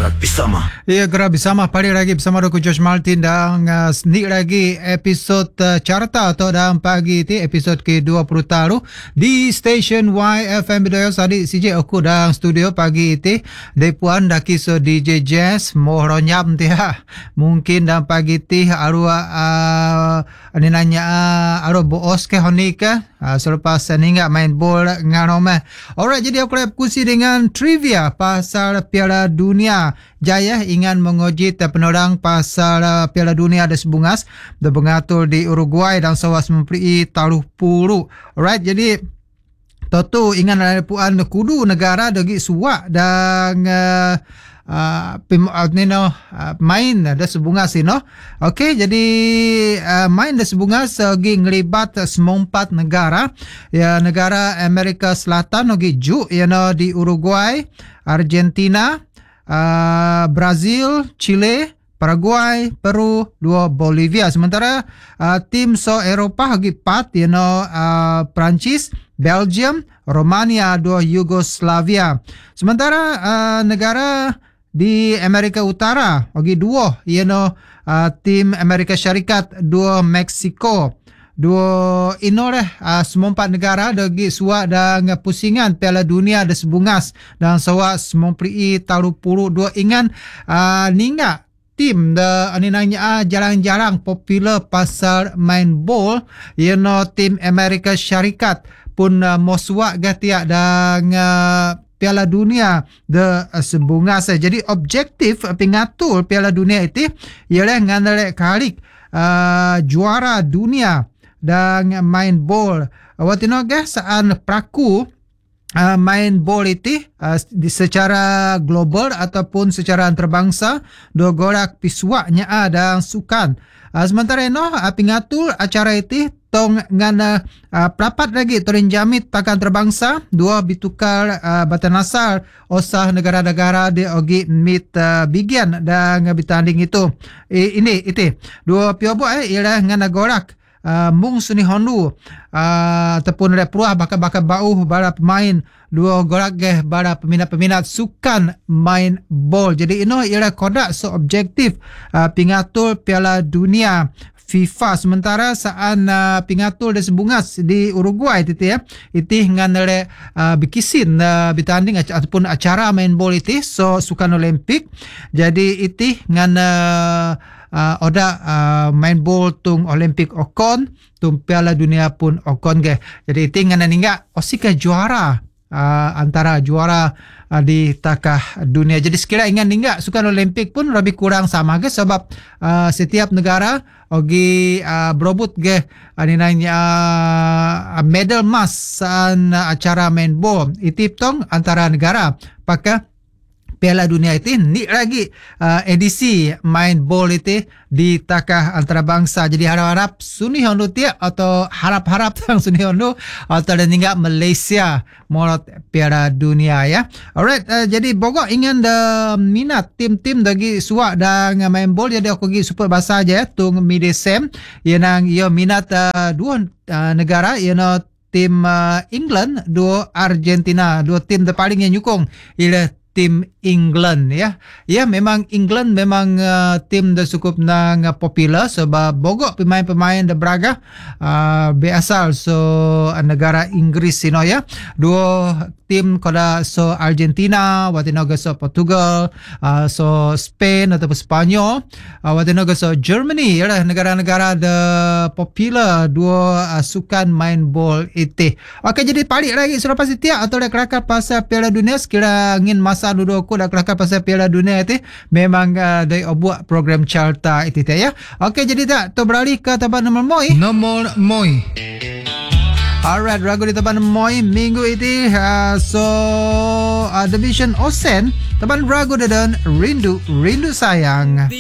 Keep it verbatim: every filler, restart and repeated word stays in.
Gerak Bersama. Ya, Gerak Bersama pagi lagi bersama aku Josh Martin dan uh, sneak lagi episod uh, carta atau dalam pagi ini episod ke dua puluh taruh di stesen Y F M Bidayah Sadi C J aku dalam studio pagi ini dari puan daki so D J Jazz mohon nyam dia mungkin dalam pagi ini arwah uh, ani nanya uh, arwah boos ke honika uh, selepas ni enggak main bola nganome. Alright, jadi aku nak kusi dengan trivia pasal Piala Dunia. Jaya ingin menguji penerang pasal uh, Piala Dunia ada sebungas dan mengatur di Uruguay dan sawas memberi taruh puluh. Alright, jadi tentu ingin ada puan kudu negara dagi suak dan uh, uh, pim, uh, nino, uh, main ada sebungas ini. Okey, jadi uh, main ada sebungas lagi ngelibat semempat negara. Ya, negara Amerika Selatan lagi ju you know, di Uruguay, Argentina, Uh, Brazil, Chile, Paraguay, Peru, dua Bolivia. Sementara uh, tim so Eropah lagi empat, you know, uh, Perancis, Belgium, Romania, dua Yugoslavia. Sementara uh, negara di Amerika Utara lagi dua, you know, uh, tim Amerika Syarikat, dua Meksiko. Dua inoleh uh, semua empat negara dagi suak dan pusingan Piala Dunia ada sebungas dan suak semua peri taruh puluh dua ingan uh, ningga tim the ani nanya uh, jarang-jarang popular pasal main ball, you know, tim Amerika Syarikat pun uh, mau suak gatiak dan uh, Piala Dunia the uh, sebungas. Jadi objektif uh, pengatur Piala Dunia itu ialah ngandalek kalik uh, juara dunia dan main bol. Awak tengok ke saan peraku uh, main bol itu uh, di secara global ataupun secara antarabangsa dua gorak pisuaknya dan sukan. Uh, sementara itu uh, pengatur acara itu tong ngana uh, perapat lagi terinjamit takan terbangsa dua bitukar uh, batanasar osah negara-negara di ogi mit uh, bigian dan bitanding itu. I, ini itu dua piobo eh ialah ngana gorak Uh, mung suni hondu uh, ataupun ada peruah bakal-bakal bau bara pemain dua gorak geh bara peminat-peminat sukan main bol. Jadi ini ialah kodak so objektif uh, pengatur Piala Dunia FIFA. Sementara saan uh, pengatur dan sebungas di Uruguay itu ya itu dengan uh, bikisin uh, bertanding ataupun acara main bol itu so sukan Olimpik. Jadi itu dengan uh, Uh, oda uh, main bol tung Olimpik okon tung Piala Dunia pun okon ke. Jadi tinggal ningga osika juara uh, antara juara uh, di takah dunia. Jadi sekira ingat ningga sukan Olimpik pun lebih kurang sama ke sebab uh, setiap negara ogi uh, berobut ke ani nanya uh, medal emas san uh, acara main bol itu tong antara negara pakai Piala Dunia itu ni lagi uh, edisi main bol itu di takah antarabangsa. Jadi harap-harap suni hondu tiak atau harap-harap tang suni hondu atau dan hingga Malaysia molot Piala Dunia ya. Alright, uh, jadi bogok ingin the minat tim-tim dagi suak dan main bol jadi aku gi super bahasa aja ya tung midesem yang ia minat uh, dua uh, negara you know, tim uh, England dua Argentina, dua tim the paling yang nyukung ialah tim England ya. Ya memang England memang uh, tim dah cukup nang uh, popular sebab bogok pemain-pemain dah beraga uh, berasal so uh, negara Inggris you know, ya. Dua tim kada so Argentina, watinoga so Portugal, uh, so Spain atau Spanyol, uh, watinoga so Germany ya negara-negara dah popular dua uh, sukan main bol itu. Okey, jadi balik lagi selepas itu atau dah kelakar pasal Piala Dunia sekira ngin masa dulu aku dah kelakar pasal Piala Dunia itu memang uh, dari buat program carta itu ya. Okey, jadi tak tu beralih ke tempat nombor moi. Nomor moi. Alright, ragu di tempat moi minggu itu uh, so uh, Division Osen tempat ragu dan rindu rindu sayang.